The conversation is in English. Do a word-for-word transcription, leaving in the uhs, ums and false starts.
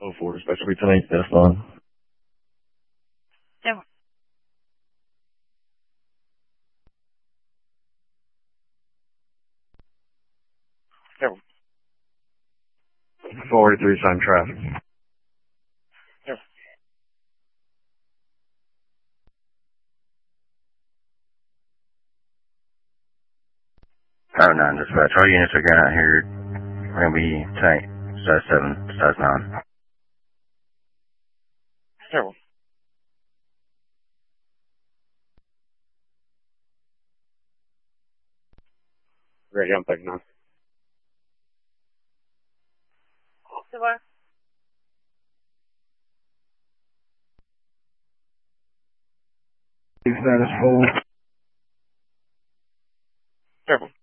Oh, four, special three ten eight, test on. Yeah. Yeah. forty-three, sign traffic. Yeah. Oh, nine dispatch. All units are going out here. We're going to be tank, size seven, size nine. Yeah. Great, I'm taking on. Goodbye. Status full. Careful.